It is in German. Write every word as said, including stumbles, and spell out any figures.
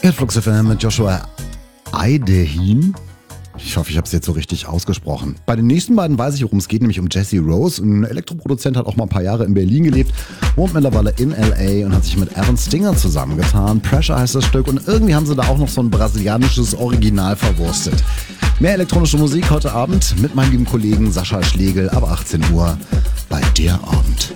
Flux F M mit Joshua Eidehim. Ich hoffe, ich habe es jetzt so richtig ausgesprochen. Bei den nächsten beiden weiß ich, worum es geht, nämlich um Jesse Rose. Ein Elektroproduzent, hat auch mal ein paar Jahre in Berlin gelebt, wohnt mittlerweile in L A und hat sich mit Aaron Stinger zusammengetan. Pressure heißt das Stück und irgendwie haben sie da auch noch so ein brasilianisches Original verwurstet. Mehr elektronische Musik heute Abend mit meinem lieben Kollegen Sascha Schlegel ab achtzehn Uhr bei Der Abend.